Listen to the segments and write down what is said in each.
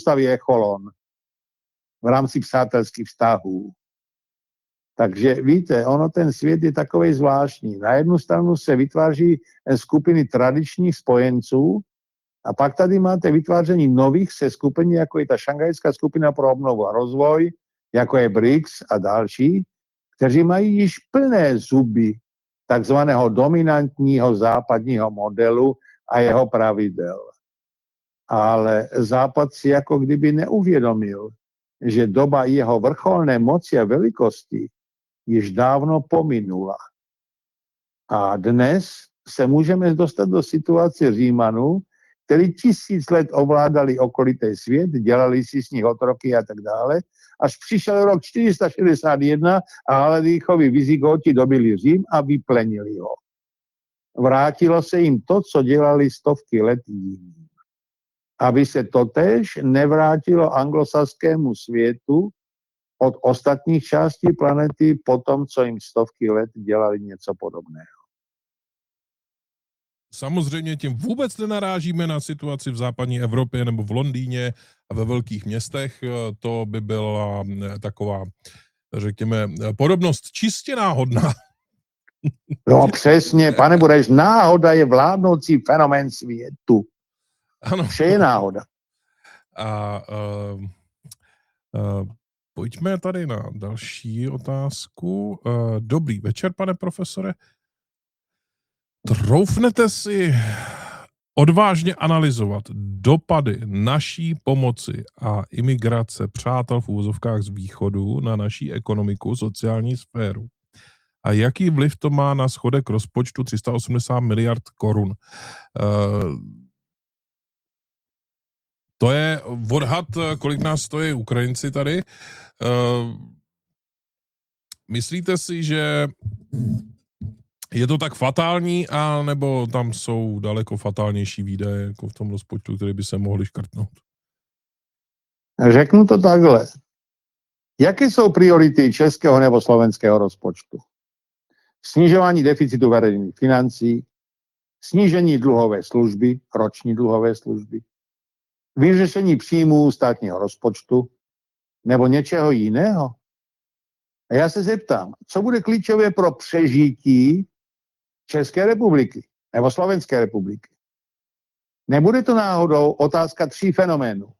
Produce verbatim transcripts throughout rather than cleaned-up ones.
ústavy Echolon v rámci přátelských vztahů. Takže víte, ono ten svět je takovej zvláštní. Na jednu stranu se vytváří skupiny tradičních spojenců a pak tady máte vytváření nových seskupení, jako je ta šangajská skupina pro obnovu a rozvoj, jako je B R I C S a další, kteří mají již plné zuby takzvaného dominantního západního modelu a jeho pravidel. Ale Západ si jako kdyby neuvědomil, že doba jeho vrcholné moci a velikosti již dávno pominula. A dnes se můžeme dostat do situace Římanů, kteří tisíc let ovládali okolitý svět, dělali si s nich otroky a tak dále, až přišel rok čtyři sta šedesát jedna a Haladýchovi Vizigóti dobili Řím a vyplenili ho. Vrátilo se jim to, co dělali stovky let jiným. Aby se totéž nevrátilo anglosaskému světu od ostatních částí planety po tom, co jim stovky let dělali něco podobného. Samozřejmě tím vůbec nenarážíme na situaci v západní Evropě nebo v Londýně a ve velkých městech. To by byla taková, řekněme, podobnost čistě náhodná. No přesně, pane Bureš, náhoda je vládnoucí fenomén světu. Ano. Vše je náhoda. A uh, uh, pojďme tady na další otázku. Uh, dobrý večer, pane profesore. Troufnete si odvážně analyzovat dopady naší pomoci a imigrace přátel v úvozovkách z východu na naší ekonomiku, sociální sféru? A jaký vliv to má na schodek rozpočtu tři sta osmdesát miliard korun? Uh, to je odhad, kolik nás stojí Ukrajinci tady. Uh, myslíte si, že je to tak fatální, a nebo tam jsou daleko fatálnější výdaje jako v tom rozpočtu, které by se mohly škrtnout? Řeknu to takhle. Jaké jsou priority českého nebo slovenského rozpočtu? Snižování deficitu veřejných financí, snížení dluhové služby, roční dluhové služby, vyřešení příjmů státního rozpočtu nebo něčeho jiného? A já se zeptám, co bude klíčové pro přežití České republiky nebo Slovenské republiky? Nebude to náhodou otázka tří fenoménů.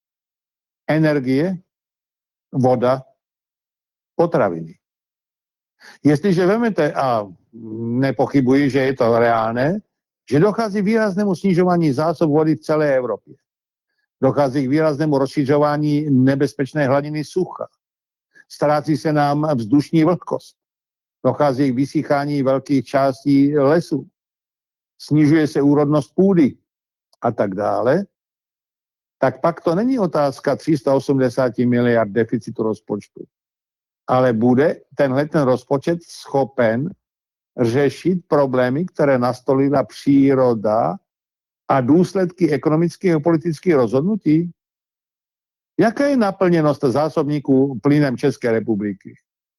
Energie, voda, potraviny. Jestliže vemete, a nepochybuji, že je to reálné, že dochází výraznému snižování zásob vody v celé Evropě. Dochází k výraznému rozšiřování nebezpečné hladiny sucha. Ztrácí se nám vzdušní vlhkost. Dochází k vysychání velkých částí lesů. Snižuje se úrodnost půdy a tak dále. Tak pak to není otázka tři sta osmdesát miliard deficitu rozpočtu. Ale bude tenhle ten rozpočet schopen řešit problémy, které nastolila příroda a důsledky ekonomických a politických rozhodnutí? Jaká je naplněnost zásobníků plynem České republiky?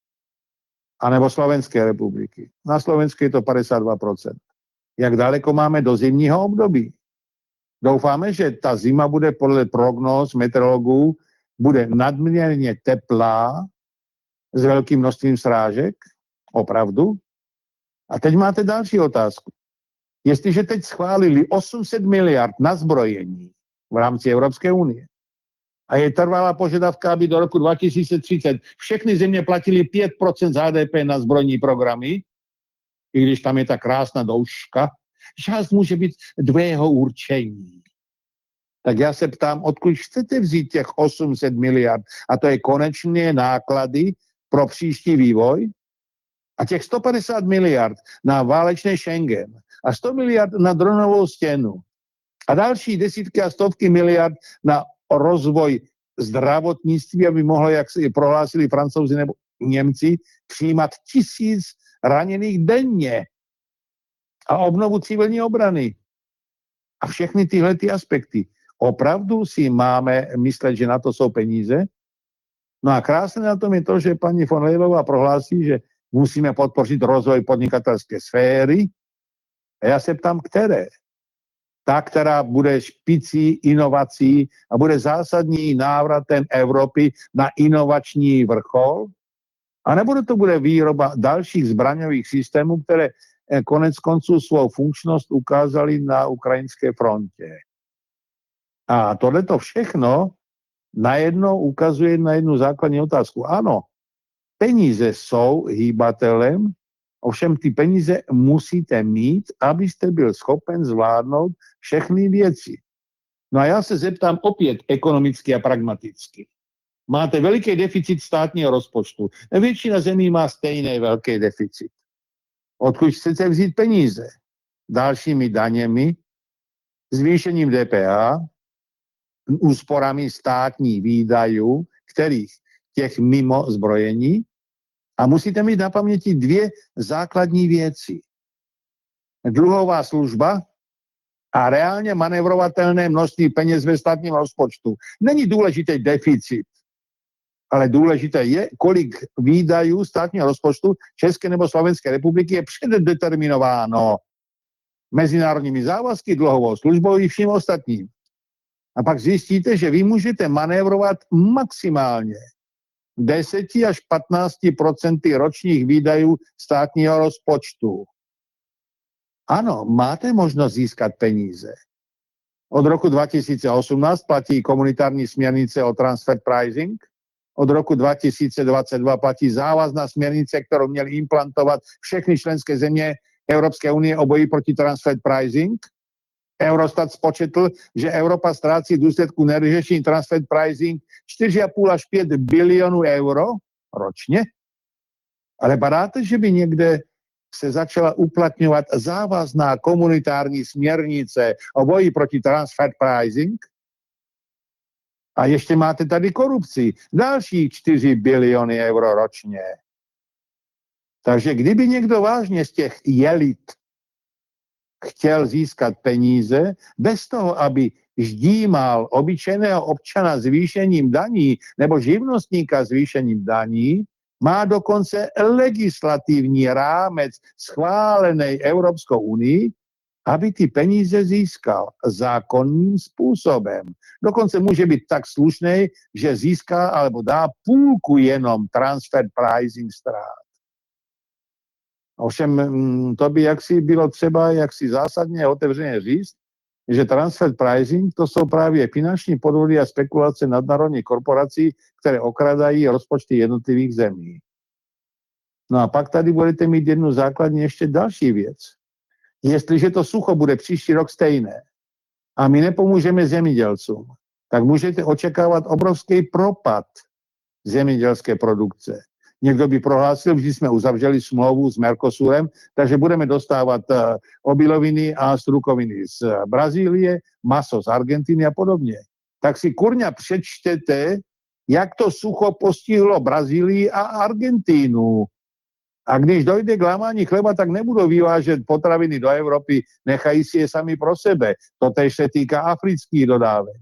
A nebo Slovenské republiky? Na Slovensku je to padesát dva procent. Jak daleko máme do zimního období? Doufáme, že ta zima bude podle prognóz meteorologů bude nadměrně teplá s velkým množstvím srážek? Opravdu? A teď máte další otázku. Jestliže teď schválili osm set miliard na zbrojení v rámci Evropské unie a je trvalá požadavka, aby do roku dva tisíce třicet všechny země platily pět procent H D P na zbrojní programy, i když tam je ta krásná douška, část může být dvého určení. Tak já se ptám, odkud chcete vzít těch osm set miliard? A to je konečně náklady pro příští vývoj? A těch sto padesát miliard na válečný Schengen a sto miliard na dronovou stěnu a další desítky a stovky miliard na rozvoj zdravotnictví, aby mohlo, jak si prohlásili Francouzi nebo Němci, přijímat tisíc raněných denně a obnovu civilní obrany. A všechny tyhle ty aspekty. Opravdu si máme myslet, že na to jsou peníze? No a krásné na tom je to, že paní von Leylová prohlásí, že musíme podpořit rozvoj podnikatelské sféry. A já se ptám, které? ta, která bude špicí inovací a bude zásadní návratem Evropy na inovační vrchol, a nebo to bude výroba dalších zbraňových systémů, které konec konců svou funkčnost ukázali na ukrajinské frontě. A tohleto všechno najednou ukazuje na jednu základní otázku. Ano, peníze jsou hýbatelem, ovšem ty peníze musíte mít, abyste byl schopen zvládnout všechny věci. No a já se zeptám opět ekonomicky a pragmaticky. Máte veliký deficit státního rozpočtu. Většina zemí má stejný velký deficit. Odkud chcete vzít peníze? Dalšími daněmi, zvýšením D P H, úsporami státních výdajů, kterých těch mimo zbrojení. A musíte mít na paměti dvě základní věci. Dluhová služba a reálně manevrovatelné množství peněz ve státním rozpočtu. Není důležitý deficit, ale důležité je, kolik výdajů státního rozpočtu České nebo Slovenské republiky je předdeterminováno mezinárodními závazky, dluhovou službou i vším ostatním. A pak zjistíte, že vy můžete manévrovat maximálně deset až patnáct procent ročních výdajů státního rozpočtu. Ano, máte možnost získat peníze. Od roku dva tisíce osmnáct platí komunitární směrnice o transfer pricing. Od roku dva tisíce dvacet dva platí závazná směrnice, kterou měly implantovat všechny členské země Evropské unie o boji proti transfer pricing. Eurostat spočetl, že Evropa ztrácí v důsledku neřešení transfer pricing čtyři a půl až pět bilionů euro ročně. Ale badáte, že by někde se začala uplatňovat závazná komunitární směrnice o boji proti transfer pricing? A ještě máte tady korupci. Další čtyři biliony euro ročně. Takže kdyby někdo vážně z těch jelit chtěl získat peníze, bez toho, aby ždímal obyčejného občana zvýšením daní nebo živnostníka zvýšením daní, má dokonce legislativní rámec schválený Evropskou unii, aby ty peníze získal zákonným způsobem. Dokonce může být tak slušný, že získá alebo dá půlku jenom transfer pricing strát. Ovšem to by jaksi bylo třeba jaksi zásadně otevřeně říct, že transfer pricing to jsou právě finanční podvody a spekulace nadnárodních korporací, které okradají rozpočty jednotlivých zemí. No a pak tady budete mít jednu základní ještě další věc. Jestliže to sucho bude příští rok stejné a my nepomůžeme zemědělcům, tak můžete očekávat obrovský propad zemědělské produkce. Někdo by prohlásil, že jsme uzavřeli smlouvu s Mercosurem, takže budeme dostávat obiloviny a strukoviny z Brazílie, maso z Argentiny a podobně. Tak si kurňa přečtete, jak to sucho postihlo Brazílii a Argentínu. A když dojde k lámání chleba, tak nebudou vyvážet potraviny do Evropy, nechají si je sami pro sebe. Totéž se týká afrických dodávek.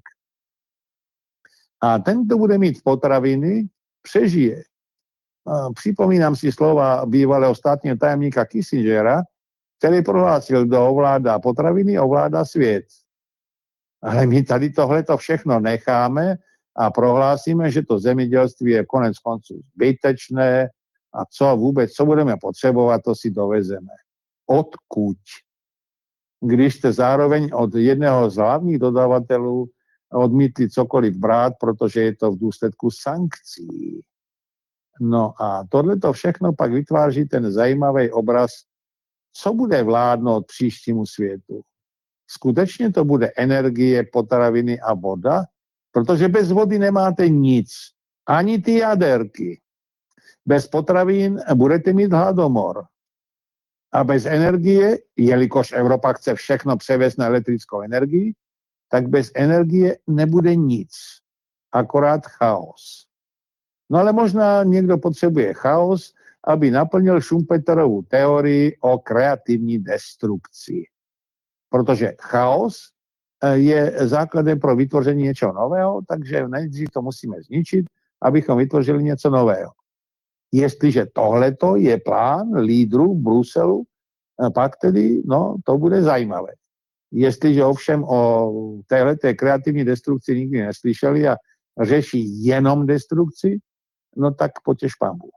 A ten, kdo bude mít potraviny, přežije. Připomínám si slova bývalého státního tajemníka Kissingera, který prohlásil, kdo ovládá potraviny, ovládá svět. Ale my tady tohleto všechno necháme a prohlásíme, že to zemědělství je konec konců zbytečné a co vůbec, co budeme potřebovat, to si dovezeme. Odkud? Když jste zároveň od jedného z hlavních dodavatelů odmítli cokoliv brát, protože je to v důsledku sankcí. No a tohleto všechno pak vytváří ten zajímavý obraz, co bude vládnout příštímu světu. Skutečně to bude energie, potraviny a voda, protože bez vody nemáte nic, ani ty jaderky. Bez potravin budete mít hladomor. A bez energie, jelikož Evropa chce všechno převést na elektrickou energii, tak bez energie nebude nic, akorát chaos. No ale možná někdo potřebuje chaos, aby naplnil Schumpeterovu teorii o kreativní destrukci. Protože chaos je základem pro vytvoření něčeho nového, takže nejdřív to musíme zničit, abychom vytvořili něco nového. Jestliže tohleto je plán lídrů v Bruselu, pak tedy, no, to bude zajímavé. Jestliže ovšem o téhleté kreativní destrukci nikdy neslyšeli a řeší jenom destrukci, no tak potěš pánbůh.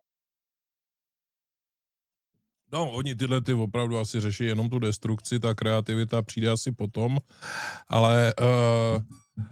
No, oni tyhle ty opravdu asi řeší jenom tu destrukci, ta kreativita přijde asi potom, ale uh,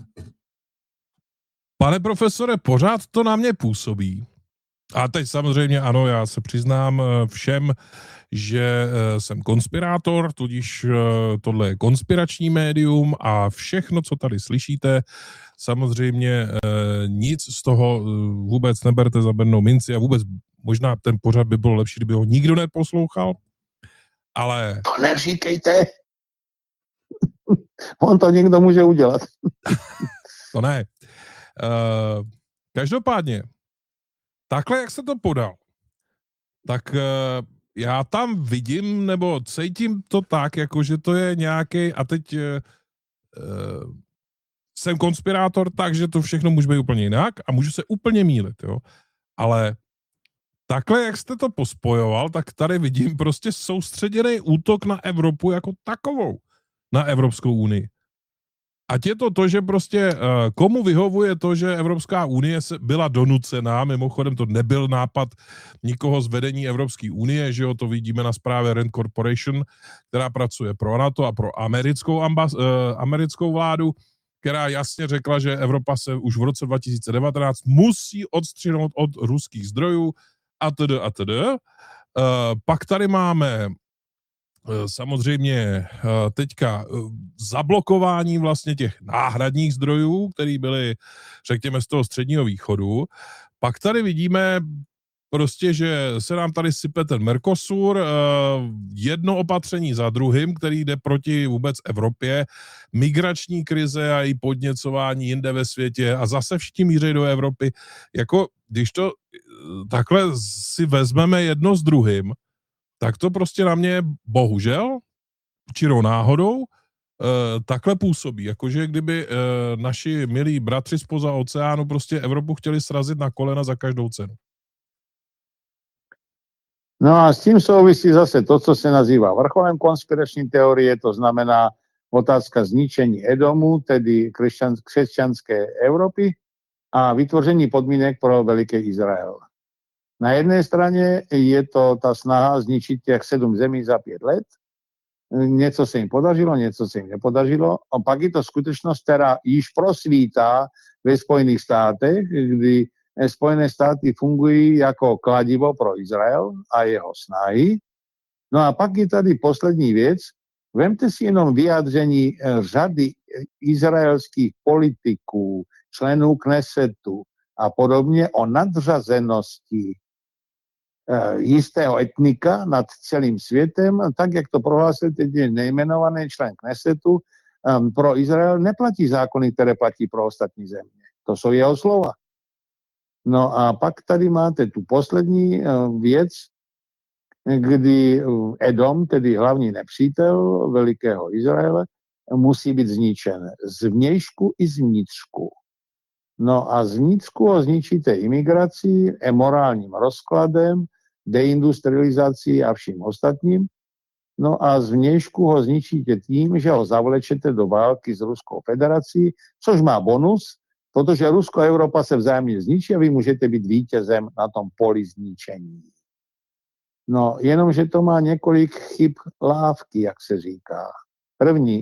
pane profesore, pořád to na mě působí. A teď samozřejmě ano, já se přiznám všem, že jsem konspirátor, tudíž tohle je konspirační médium a všechno, co tady slyšíte, samozřejmě nic z toho vůbec neberte za bernou minci a vůbec možná ten pořad by bylo lepší, kdyby ho nikdo neposlouchal, ale... To neříkejte. On to někdo může udělat. To ne. Uh, každopádně, takhle, jak se to podal, tak uh, já tam vidím, nebo cítím to tak, jako že to je nějaký, a teď uh, uh, jsem konspirátor, takže to všechno může být úplně jinak a můžu se úplně mýlit, jo. Ale takhle, jak jste to pospojoval, tak tady vidím prostě soustředěný útok na Evropu jako takovou, na Evropskou unii. Ať je to to, že prostě komu vyhovuje to, že Evropská unie se byla donucená, mimochodem to nebyl nápad nikoho z vedení Evropské unie, že jo, to vidíme na zprávě Rand Corporation, která pracuje pro NATO a pro americkou, ambas, eh, americkou vládu, která jasně řekla, že Evropa se už v roce dva tisíce devatenáct musí odstřihnout od ruských zdrojů a td. a td. Eh, pak tady máme samozřejmě teďka zablokování vlastně těch náhradních zdrojů, které byly, řekněme, z toho středního východu. Pak tady vidíme prostě, že se nám tady sype ten Mercosur, jedno opatření za druhým, který jde proti vůbec Evropě, migrační krize a její podněcování jinde ve světě a zase všichni míří do Evropy. Jako, když to takhle si vezmeme jedno s druhým, tak to prostě na mě bohužel, čirou náhodou, eh, takhle působí. Jakože kdyby eh, naši milí bratři spoza oceánu prostě Evropu chtěli srazit na kolena za každou cenu. No a s tím souvisí zase to, co se nazývá vrcholem konspirační teorie, to znamená otázka zničení Edomu, tedy křesťanské Evropy a vytvoření podmínek pro veliký Izrael. Na jedné straně je to ta snaha zničit těch sedm zemí za pět let. Něco se jim podařilo, něco se jim nepodařilo. A pak je to skutečnost, která již prosvítá ve Spojených státech, kdy Spojené státy fungují jako kladivo pro Izrael a jeho snahy. No a pak je tady poslední věc. Vemte si jenom vyjádření řady izraelských politiků, členů Knesetu a podobně o nadřazenosti jistého etnika nad celým světem, tak jak to prohlásil teď nejmenovaný člen Knesetu, pro Izrael neplatí zákony, které platí pro ostatní země. To jsou jeho slova. No a pak tady máte tu poslední věc, kdy Edom, tedy hlavní nepřítel velikého Izraele, musí být zničen z vnějšku i z vnitřku. No a z vnitřku ho zničíte imigrací, emorálním rozkladem, deindustrializací a vším ostatním. No a z vnějšku ho zničíte tím, že ho zavlečete do války s Ruskou federací, což má bonus, protože Rusko a Evropa se vzájemně zničí a vy můžete být vítězem na tom poli zničení. No, jenomže to má několik chyb lávky, jak se říká. První,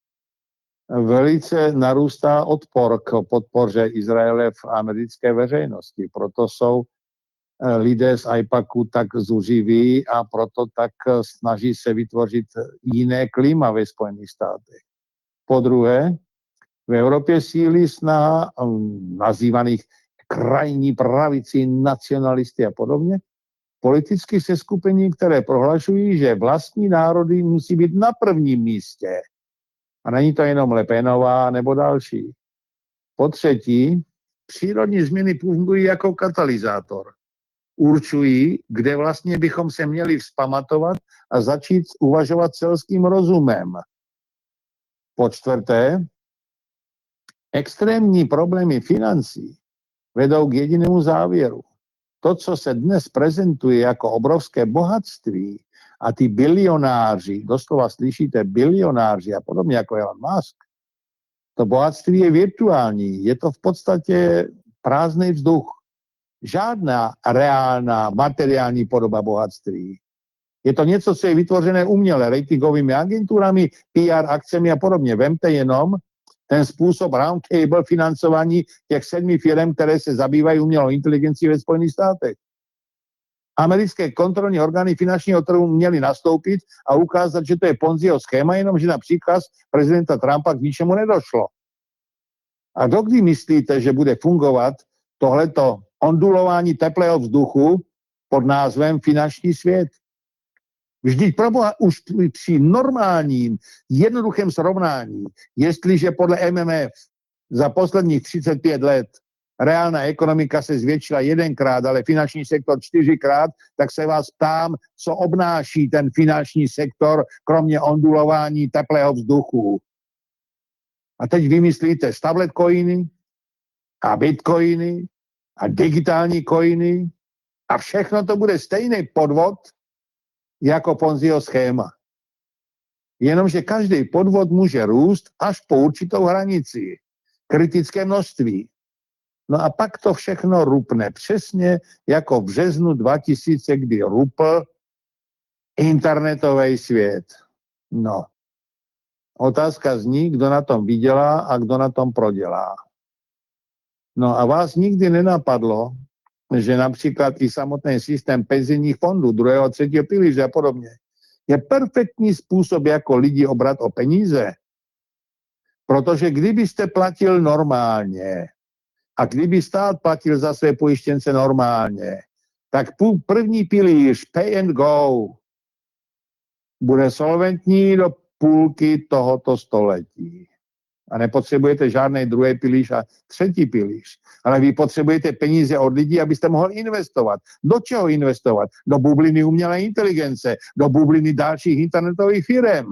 velice narůstá odpor k podpoře Izraele v americké veřejnosti. Proto jsou lidé z AIPACu tak zuřiví a proto tak snaží se vytvořit jiné klima ve Spojených státech. Po druhé, v Evropě sílí snaha nazývaných krajní pravici, nacionalisty a podobně, politické seskupení, které prohlašují, že vlastní národy musí být na prvním místě. A není to jenom Le Penová nebo další. Po třetí, přírodní změny fungují jako katalyzátor. Určují, kde vlastně bychom se měli vzpamatovat a začít uvažovat selským rozumem. Po čtvrté, extrémní problémy financí vedou k jedinému závěru. To, co se dnes prezentuje jako obrovské bohatství A ty bilionáři, doslova slyšíte, bilionáři a podobně jako Elon Musk, to bohatství je virtuální. Je to v podstatě prázdný vzduch. Žádná reálná materiální podoba bohatství. Je to něco, co je vytvořené uměle, ratingovými agenturami, P R akcemi a podobně. Vemte jenom ten způsob roundtable financování těch sedmi firm, které se zabývají umělou inteligencí ve Spojených státech. Americké kontrolní orgány finančního trhu měly nastoupit a ukázat, že to je Ponziho schéma, jenomže na příkaz prezidenta Trumpa k ničemu nedošlo. A dokdy myslíte, že bude fungovat tohleto ondulování teplého vzduchu pod názvem finanční svět? Vždyť proboha už při normálním, jednoduchém srovnání, jestliže podle M M F za posledních třicet pět let reálná ekonomika se zvětšila jedenkrát, ale finanční sektor čtyřikrát, tak se vás ptám, co obnáší ten finanční sektor, kromě ondulování teplého vzduchu. A teď vymyslíte stablet coiny a bitcoiny a digitální coiny a všechno to bude stejný podvod jako Ponziho schéma. Jenomže každý podvod může růst až po určitou hranici, kritické množství. No a pak to všechno rupne. Přesně jako v březnu dva tisíce, kdy rupl internetový svět. No. Otázka zní, kdo na tom vydělá a kdo na tom prodělá. No a vás nikdy nenapadlo, že například i samotný systém penzijních fondů, druhého, třetího pilíře a podobně, je perfektní způsob, jako lidi obrat o peníze. Protože kdybyste platil normálně a kdyby stát platil za své pojištěnce normálně, tak první pilíř, pay and go, bude solventní do půlky tohoto století. A nepotřebujete žádný druhý pilíř a třetí pilíř. Ale vy potřebujete peníze od lidí, abyste mohli investovat. Do čeho investovat? Do bubliny umělé inteligence, do bubliny dalších internetových firem.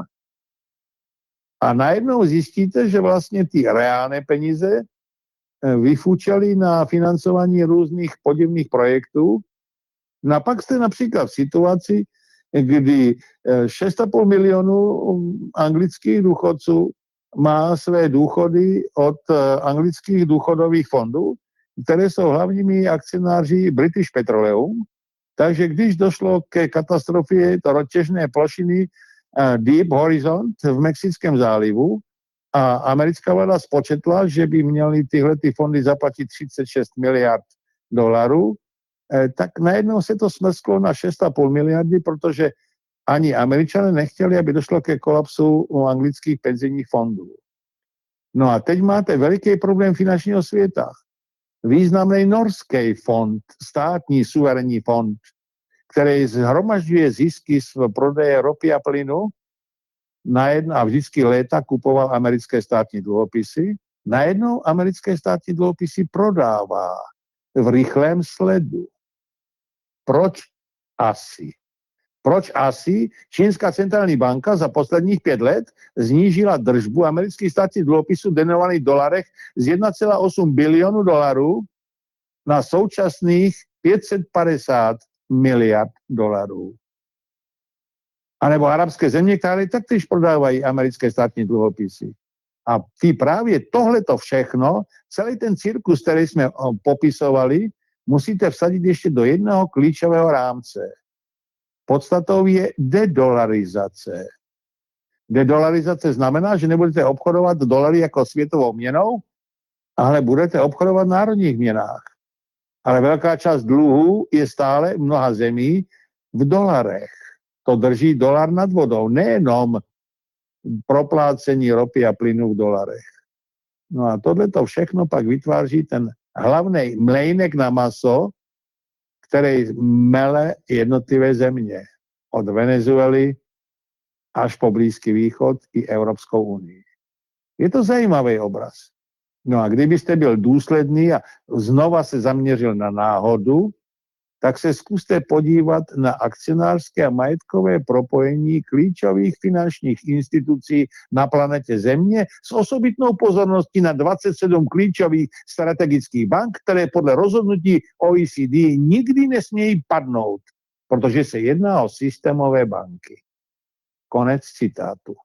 A najednou zjistíte, že vlastně ty reálné peníze vyfučely na financování různých podivných projektů. No a pak jste například v situaci, kdy šest a půl milionu anglických důchodců má své důchody od anglických důchodových fondů, které jsou hlavními akcionáři British Petroleum. Takže když došlo ke katastrofě to roztěžné plošiny Deep Horizon v Mexickém zálivu a americká vláda spočetla, že by měly tyhle ty fondy zaplatit třicet šest miliard dolarů, tak najednou se to smrsklo na šest a půl miliardy, protože ani Američané nechtěli, aby došlo ke kolapsu u anglických penzijních fondů. No a teď máte veliký problém finančního světa. Významný norský fond, státní suverénní fond, který zhromažďuje zisky z prodeje ropy a plynu, najednou, a vždycky léta kupoval americké státní dluhopisy, najednou americké státní dluhopisy prodává v rychlém sledu. Proč asi? Proč asi Čínská centrální banka za posledních pět let znížila držbu amerických státních dluhopisů denovaných v dolarech z jedna celá osm bilionu dolarů na současných pět set padesát miliard dolarů. A nebo arabské země, které taktéž prodávají americké státní dluhopisy. A ty právě tohleto všechno, celý ten cirkus, který jsme popisovali, musíte vsadit ještě do jednoho klíčového rámce. Podstatou je dedolarizace. Dedolarizace znamená, že nebudete obchodovat dolary jako světovou měnou, ale budete obchodovat v národních měnách. Ale velká část dluhů je stále v mnoha zemí v dolarech. To drží dolar nad vodou, nejenom proplácení ropy a plynu v dolarech. No a tohleto všechno pak vytváří ten hlavný mlejnek na maso, který mele jednotlivé země. Od Venezuely až po Blízký východ i Evropskou unii. Je to zajímavý obraz. No a kdybyste byl důsledný a znova se zaměřil na náhodu, tak se zkuste podívat na akcionářské a majetkové propojení klíčových finančních institucí na planetě Země s osobitnou pozorností na dvacet sedm klíčových strategických bank, které podle rozhodnutí O E C D nikdy nesmějí padnout, protože se jedná o systémové banky. Konec citátu.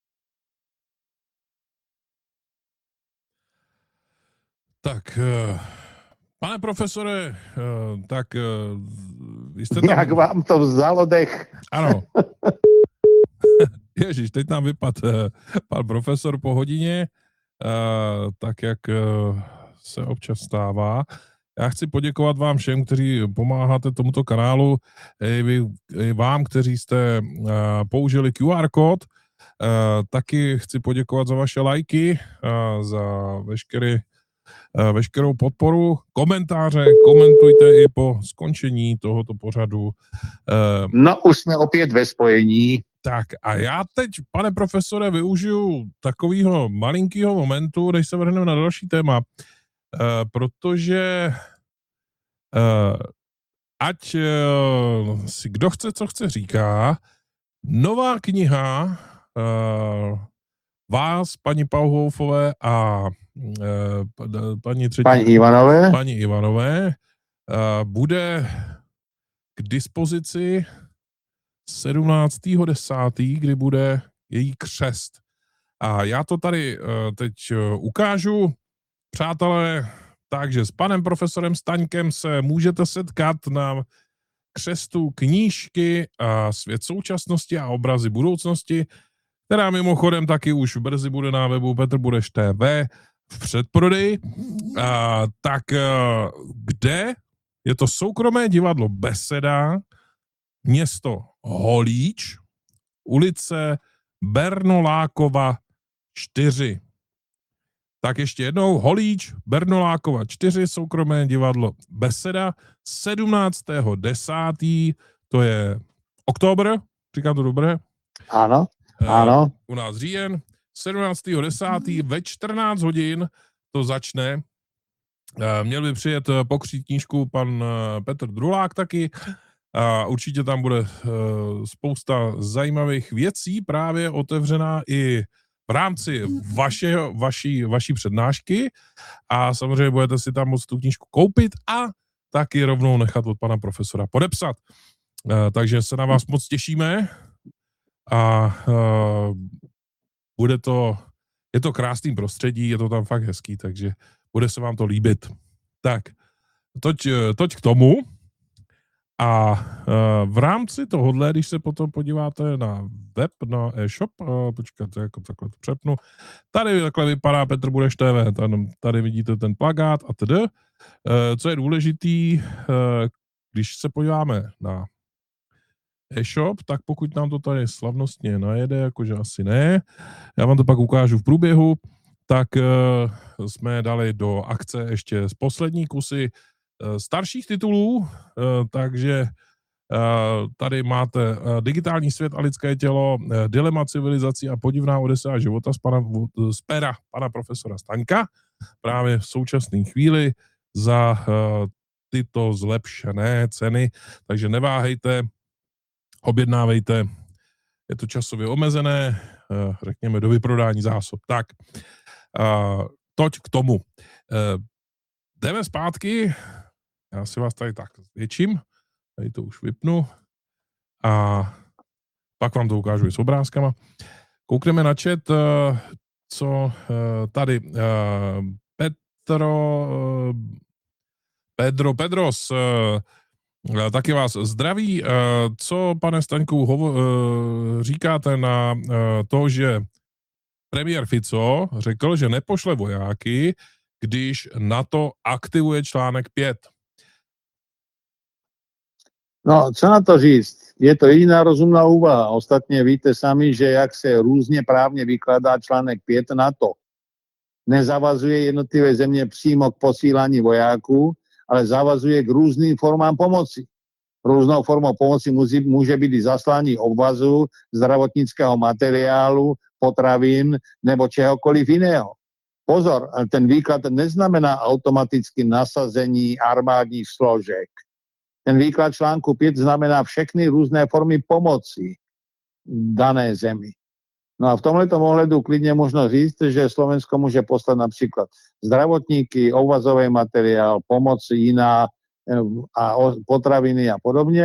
Tak, pane profesore, tak vy jste tam... Jak vám to vzalo dech? Ano. Ježiš, teď nám vypadl pan profesor po hodině, tak jak se občas stává. Já chci poděkovat vám všem, kteří pomáháte tomuto kanálu, i, vy, i vám, kteří jste použili Q R kód. Taky chci poděkovat za vaše lajky, za veškerý veškerou podporu, komentáře, komentujte i po skončení tohoto pořadu. No, už jsme opět ve spojení. Tak a já teď, pane profesore, využiju takového malinkého momentu, než se vrhneme na další téma, protože ať si kdo chce, co chce říká, nová kniha vás, paní Pauhoufové a paní třetí, paní Ivanové, paní Ivanové bude k dispozici sedmnáctého desátého kdy bude její křest. A já to tady teď ukážu. Přátelé, takže s panem profesorem Staňkem se můžete setkat na křestu knížky a Svět současnosti a obrazy budoucnosti, která mimochodem taky už brzy bude na webu Petr Budeš T V v předprodeji. A, tak kde? Je to soukromé divadlo Beseda, město Holíč, ulice Bernolákova čtyři. Tak ještě jednou, Holíč, Bernolákova čtyři, soukromé divadlo Beseda, sedmnáctého desátého to je oktober, říkám to dobře? Ano, ano. U nás říjen, sedmnáctého desátého ve čtrnáct hodin to začne. Měl by přijet pokřít knížku pan Petr Drulák taky. A určitě tam bude spousta zajímavých věcí, právě otevřená i v rámci vašeho, vaší, vaší přednášky. A samozřejmě budete si tam moct tu knížku koupit a taky rovnou nechat od pana profesora podepsat. Takže se na vás moc těšíme. A bude to, je to krásný prostředí, je to tam fakt hezký, takže bude se vám to líbit. Tak, toť, toť k tomu. A v rámci tohohle, když se potom podíváte na web, na e-shop, počkejte, jako takhle to přepnu, tady takhle vypadá Petr Budeš T V, tady, tady vidíte ten plakát a tedy. Co je důležitý, když se podíváme na e-shop, tak pokud nám to tady slavnostně najede, jakože asi ne, já vám to pak ukážu v průběhu, tak uh, jsme dali do akce ještě z poslední kusy uh, starších titulů, uh, takže uh, tady máte uh, Digitální svět a lidské tělo, uh, Dilema civilizací a podivná odesa života z, pana, z pera pana profesora Staňka, právě v současné chvíli za uh, tyto zlepšené ceny, takže neváhejte, objednávejte, je to časově omezené, řekněme do vyprodání zásob. Tak, toť k tomu. Jdeme zpátky, já si vás tady tak zvětším, tady to už vypnu a pak vám to ukážu i s obrázkama. Koukneme na chat, co tady Petro, Pedro Pedros, taky vás zdraví. Co, pane Staňku, hovo, říkáte na to, že premiér Fico řekl, že nepošle vojáky, když NATO aktivuje článek pět? No, co na to říct? Je to jediná rozumná úvaha. Ostatně víte sami, že jak se různě právně vykládá článek pět NATO. Nezavazuje jednotlivé země přímo k posílání vojáků, ale zavazuje k různým formám pomoci. Různou formou pomoci může, může být i zaslání obvazu, zdravotnického materiálu, potravin nebo čehokoliv jiného. Pozor, ten výklad neznamená automaticky nasazení armádních složek. Ten výklad článku pět znamená všechny různé formy pomoci dané zemi. No a v tomhletom ohledu klidně možno říct, že Slovensko může poslat například zdravotníky, obvazový materiál, pomoc jiná a potraviny a podobně a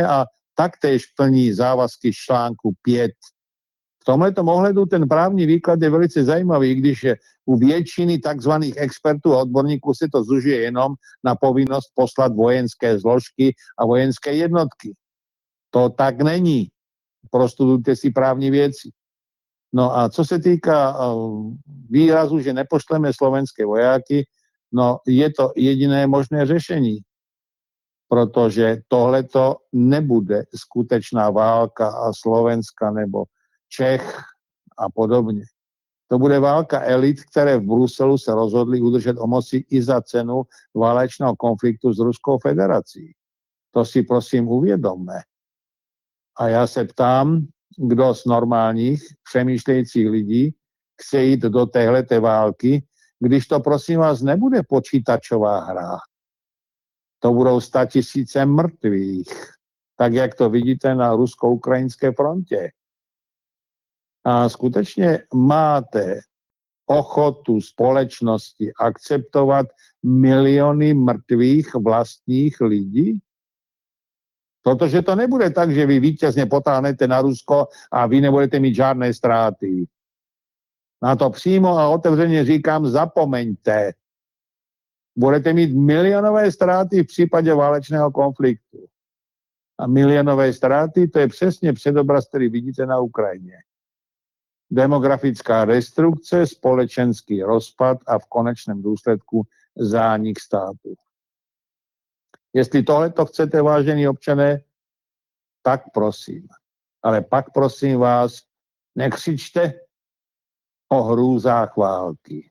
taktéž plní závazky z článku pět. V tomto ohledu ten právní výklad je velice zajímavý, když je u většiny takzvaných expertů a odborníků se to zužuje jenom na povinnost poslat vojenské zložky a vojenské jednotky. To tak není. Prostudujte si právní věci. No a co se týká výrazu, že nepošleme slovenské vojáky, no je to jediné možné řešení, protože tohleto nebude skutečná válka a Slovenska nebo Čech a podobně. To bude válka elit, které v Bruselu se rozhodli udržet o moci i za cenu válečného konfliktu s Ruskou federací. To si prosím uvědomme. A já se ptám, kdo z normálních přemýšlejících lidí chce jít do téhleté války, když to prosím vás nebude počítačová hra. To budou statisíce mrtvých, tak jak to vidíte na rusko-ukrajinské frontě. A skutečně máte ochotu společnosti akceptovat miliony mrtvých vlastních lidí? Protože to nebude tak, že vy vítězně potáhnete na Rusko a vy nebudete mít žádné ztráty. Na to přímo a otevřeně říkám, zapomeňte. Budete mít milionové ztráty v případě válečného konfliktu. A milionové ztráty, to je přesně předobraz, který vidíte na Ukrajině. Demografická destrukce, společenský rozpad a v konečném důsledku zánik státu. Jestli tohleto chcete, vážení občané, tak prosím. Ale pak prosím vás, nekřičte o hrůzách války.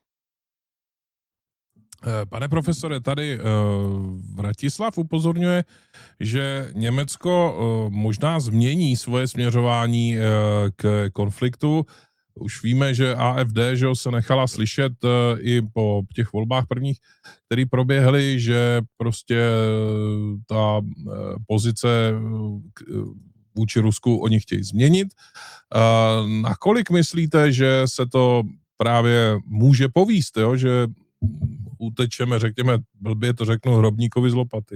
Pane profesore, tady Vratislav upozorňuje, že Německo možná změní svoje směřování k konfliktu. Už víme, že A F D že se nechala slyšet i po těch volbách prvních, které proběhly, že prostě ta pozice vůči Rusku oni chtějí změnit. Nakolik myslíte, že se to právě může povíst, jo? Že utečeme, řekněme, blbě to řeknu, hrobníkovi z lopaty?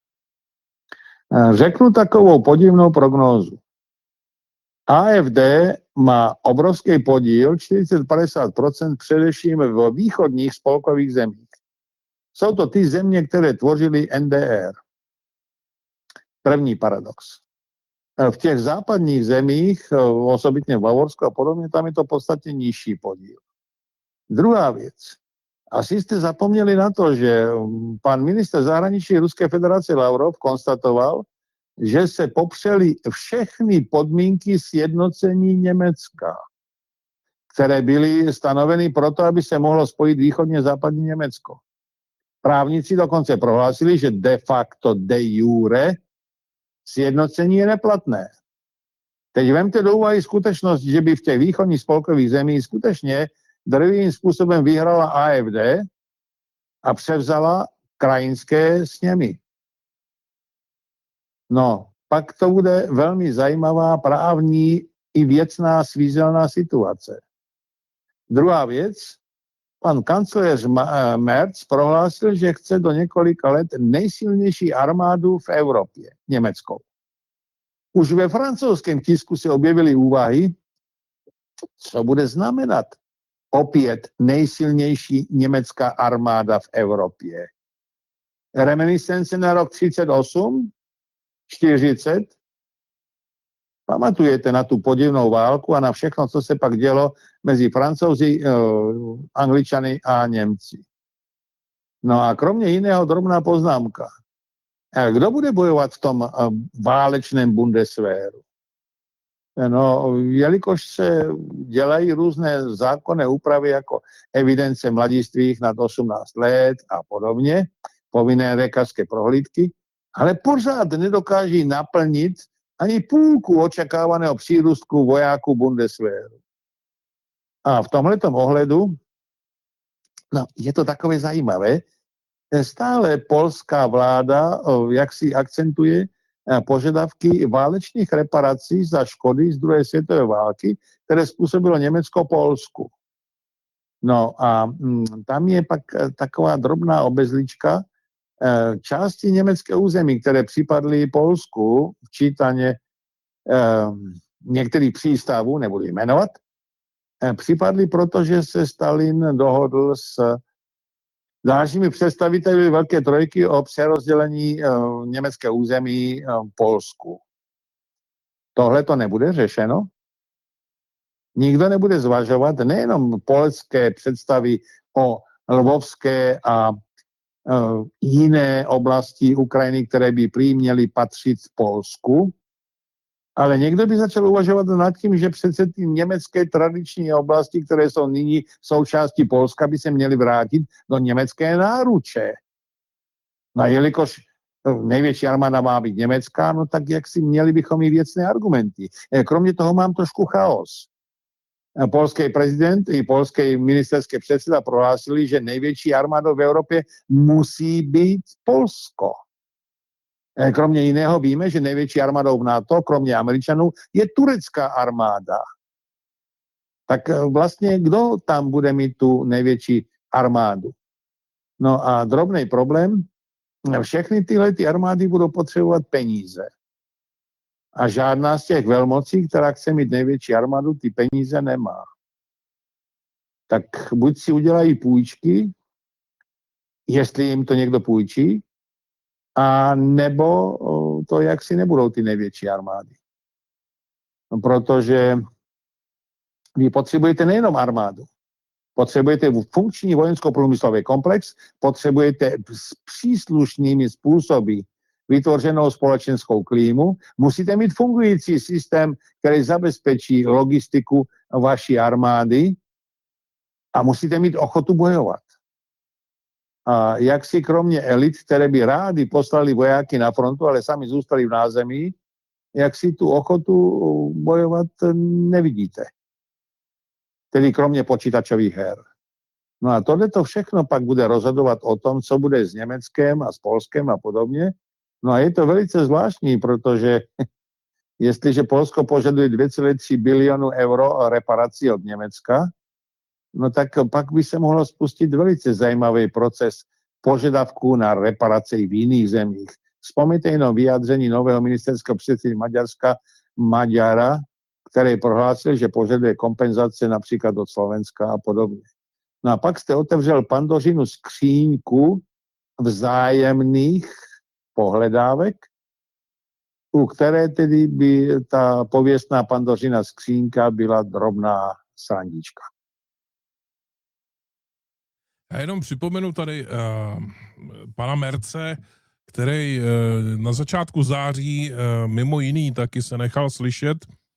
Řeknu takovou podivnou prognózu. A F D má obrovský podíl, čtyřicet až padesát procent především v východních spolkových zemích. Jsou to ty země, které tvořily N D R. První paradox. V těch západních zemích, osobitně v Bavorsku a podobně, tam je to v podstatě nižší podíl. Druhá věc. Asi jste zapomněli na to, že pan ministr zahraničí Ruské federace Lavrov konstatoval, že se popřely všechny podmínky sjednocení Německa, které byly stanoveny proto, aby se mohlo spojit východně západní Německo. Právníci dokonce prohlásili, že de facto de jure sjednocení je neplatné. Teď vemte do úvahy skutečnost, že by v těch východních spolkových zemích skutečně drvivým způsobem vyhrala A F D a převzala krajinské sněmy. No, pak to bude velmi zajímavá právní i věcná svízelná situace. Druhá věc, pan kancléř Merz prohlásil, že chce do několika let nejsilnější armádu v Evropě, německou. Už ve francouzském tisku se objevily úvahy, co bude znamenat opět nejsilnější německá armáda v Evropě. Reminiscence na rok třicet osm, čtyřicet. Pamatujete na tu podivnou válku a na všechno, co se pak dělo mezi Francouzi, Angličany a Němci. No a kromě jiného drobná poznámka. Kdo bude bojovat v tom válečném Bundeswehru? No, jelikož se dělají různé zákonné úpravy jako evidence mladistvých nad osmnáct let a podobně, povinné lékařské prohlídky, ale pořád nedokáží naplnit ani půlku očekávaného přírůstku vojáků Bundeswehru. A v tomhletom ohledu, no, je to takové zajímavé, stále polská vláda jak si akcentuje požadavky válečných reparací za škody z druhé světové války, které způsobilo Německo Polsku. No a tam je pak taková drobná obezlička, části německé území, které připadly Polsku, včítaně některých přístavů, nebudu jmenovat, připadly, protože se Stalin dohodl s dalšími představiteli Velké trojky o přerozdělení německé území Polsku. Tohle to nebude řešeno. Nikdo nebude zvažovat nejenom polské představy o lvovské a jiné oblasti Ukrajiny, které by prý měly patřit Polsku, ale někdo by začal uvažovat nad tím, že přece ty německé tradiční oblasti, které jsou nyní součástí Polska, by se měly vrátit do německé náruče. No a jelikož největší armáda má být německá, no tak jak si měli bychom mít věcné argumenty. Kromě toho mám trošku chaos. Polský prezident i polský ministerský předseda prohlásili, že největší armádou v Evropě musí být Polsko. Kromě jiného víme, že největší armádou v NATO, kromě Američanů, je turecká armáda. Tak vlastně kdo tam bude mít tu největší armádu? No a drobný problém, všechny tyhle ty armády budou potřebovat peníze. A žádná z těch velmocí, která chce mít největší armádu, ty peníze nemá. Tak buď si udělají půjčky, jestli jim to někdo půjčí, a nebo to jaksi nebudou ty největší armády. No, protože vy potřebujete nejenom armádu, potřebujete funkční vojensko-průmyslový komplex, potřebujete s příslušnými způsoby vytvořenou společenskou klímu, musíte mít fungující systém, který zabezpečí logistiku vaší armády a musíte mít ochotu bojovat. A jak si kromě elit, které by rádi poslali vojáky na frontu, ale sami zůstali v názemí, jak si tu ochotu bojovat nevidíte. Tedy kromě počítačových her. No a tohleto všechno pak bude rozhodovat o tom, co bude s Německem a s Polskem a podobně. No a je to velice zvláštní, protože jestliže Polsko požaduje dvě celé tři bilionu euro reparací od Německa, no tak pak by se mohlo spustit velice zajímavý proces požadavků na reparace i v jiných zemích. Vzpomeňte jenom vyjádření nového ministerského předsedy Maďarska Maďara, který prohlásil, že požaduje kompenzace například od Slovenska a podobně. No a pak jste otevřel Pandořinu skříňku vzájemných pohledávek, u které tedy by ta pověstná Pandořina skřínka byla drobná srandička. Já jenom připomenu tady uh, pana Merce, který uh, na začátku září uh, mimo jiný taky se nechal slyšet,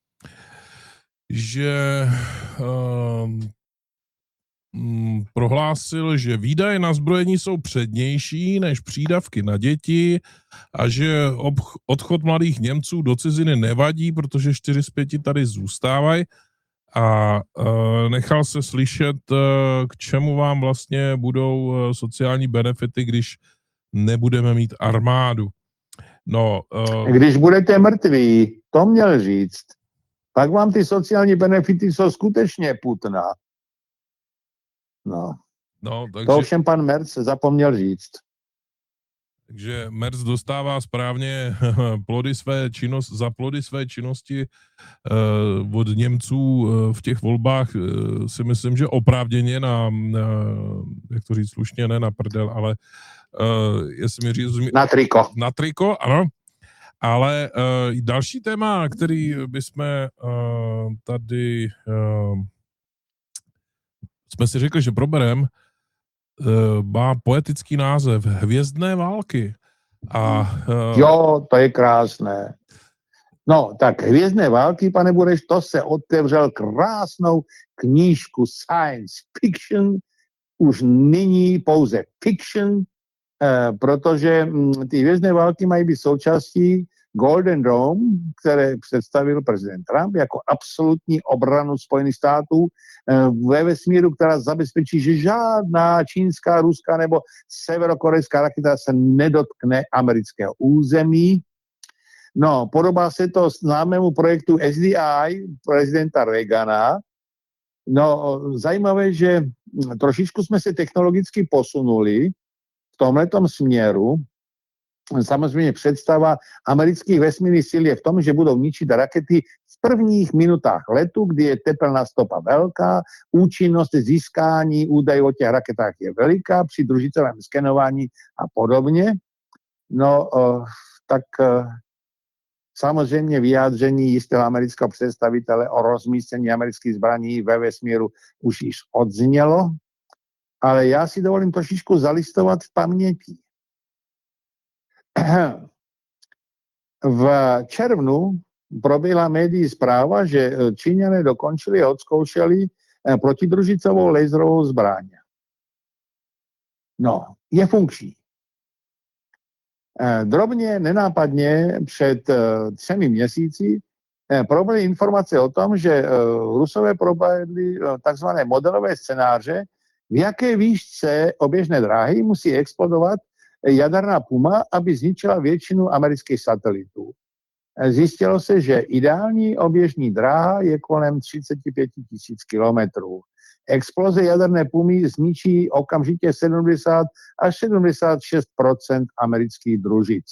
že uh, m, prohlásil, že výdaje na zbrojení jsou přednější než přídavky na děti a že ob- odchod mladých Němců do ciziny nevadí, protože čtyři z pěti tady zůstávají. A uh, nechal se slyšet, uh, k čemu vám vlastně budou uh, sociální benefity, když nebudeme mít armádu. No, uh, když budete mrtví, to měl říct, pak vám ty sociální benefity jsou skutečně putná. No. no takže, to ovšem pan Merz zapomněl říct. Takže Merz dostává správně plody své činnost, za plody své činnosti uh, od Němců uh, v těch volbách uh, si myslím, že oprávněně na, na, jak to říct slušně, ne na prdel, ale uh, jestli mi říct... Na triko. Na triko, ano. Ale uh, další téma, který bychom uh, tady uh, jsme si řekli, že proberem, má poetický název Hvězdné války. A, uh... Jo, to je krásné. No, tak Hvězdné války, pane Bureš, to se otevřel krásnou knížku science fiction, už nyní pouze fiction, eh, protože hm, ty Hvězdné války mají být součástí Golden Dome, které představil prezident Trump jako absolutní obranu Spojených států ve vesmíru, která zabezpečí, že žádná čínská, ruská nebo severokorejská raketa se nedotkne amerického území. No, podobá se to známému projektu S D I prezidenta Reagana. No, zajímavé, že trošičku jsme se technologicky posunuli. v tomhletom směru samozřejmě představa amerických vesmírných sil je v tom, že budou ničit rakety v prvních minutách letu, kdy je tepelná stopa velká, účinnost získání údajů o těch raketách je veliká při družicovém skenování a podobně. No, tak samozřejmě vyjádření jistého amerického představitele o rozmístění amerických zbraní ve vesmíru už již odznělo, ale já si dovolím trošičku zalistovat v paměti. V červnu proběhla médií zpráva, že Číňané dokončili a odzkoušeli protidružicovou laserovou zbraň. No, je funkční. Drobně, nenápadně před třemi měsíci proběhly informace o tom, že Rusové provedli takzvané modelové scénáře, v jaké výšce oběžné dráhy musí explodovat jaderná puma, aby zničila většinu amerických satelitů. Zjistilo se, že ideální oběžní dráha je kolem třicet pět tisíc kilometrů. Exploze jaderné pumy zničí okamžitě sedmdesát až sedmdesát šest procent amerických družic.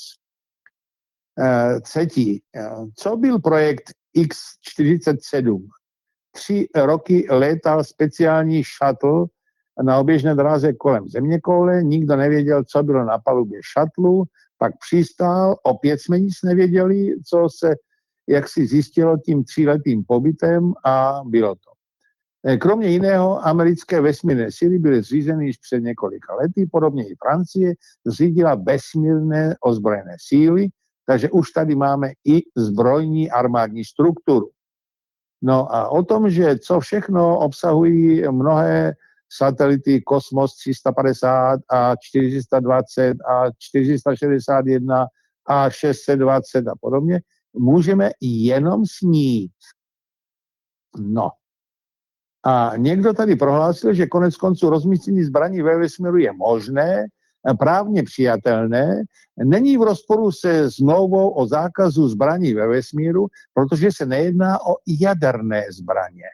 Třetí, co byl projekt X čtyřicet sedm? Tři roky létal speciální shuttle na oběžné dráze kolem zeměkoule, nikdo nevěděl, co bylo na palubě šatlu, pak přistál, opět jsme nic nevěděli, co se jak si zjistilo tím tříletým pobytem a bylo to. Kromě jiného, americké vesmírné síly byly zřízeny již před několika lety, podobně i Francie zřídila vesmírné ozbrojené síly, takže už tady máme i zbrojní armádní strukturu. No a o tom, že co všechno obsahují mnohé satelity Kosmos tři sta padesát a čtyři sta dvacet a čtyři sta šedesát jedna a šest set dvacet a podobně, můžeme jenom snít. No. A někdo tady prohlásil, že konec konců rozmístění zbraní ve vesmíru je možné, právně přijatelné, není v rozporu se smlouvou o zákazu zbraní ve vesmíru, protože se nejedná o jaderné zbraně.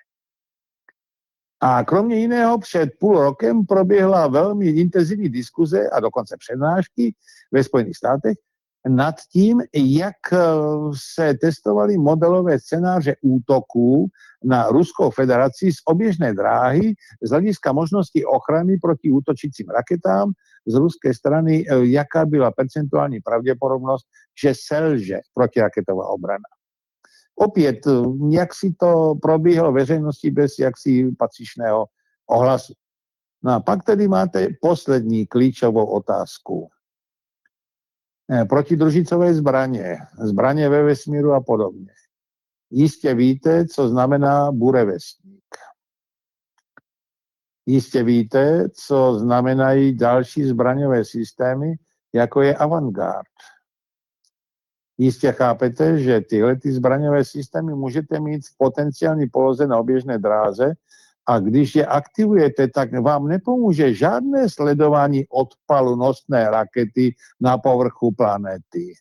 A kromě jiného před půl rokem proběhla velmi intenzivní diskuze a dokonce přednášky ve Spojených státech nad tím, jak se testovaly modelové scénáře útoků na Ruskou federaci z oběžné dráhy z hlediska možnosti ochrany proti útočícím raketám z ruské strany, jaká byla percentuální pravděpodobnost, že selže protiraketová obrana. Opět, jak si to probíhalo veřejnosti bez jaksi patřičného ohlasu. No a pak tedy máte poslední klíčovou otázku. Protidružicové zbraně, zbraně ve vesmíru a podobně. Jistě víte, co znamená burevestník. Jistě víte, co znamenají další zbraňové systémy, jako je Avangard. Jistě chápete, že tyhle ty zbraňové systémy můžete mít v potenciální poloze na oběžné dráze a když je aktivujete, tak vám nepomůže žádné sledování odpalu nosné rakety na povrchu planety.